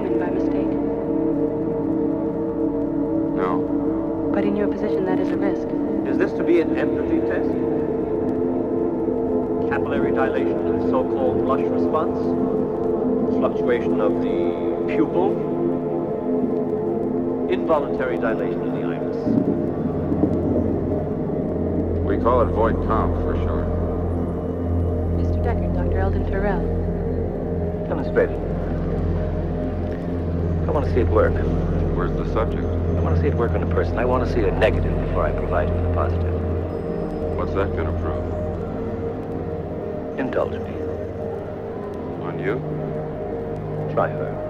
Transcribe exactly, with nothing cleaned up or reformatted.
in by mistake? No. But in your position, that is a risk. Is this to be an empathy test? Capillary dilation of the so-called blush response? Fluctuation of the pupil? Involuntary dilation of the iris? We call it void comp for short. Mister Deckard, Doctor Eldon Farrell. Demonstrate it. I want to see it work. Where's the subject? I want to see it work on a person. I want to see a negative before I provide him with a positive. What's that going to prove? Indulge me. On you? Try her.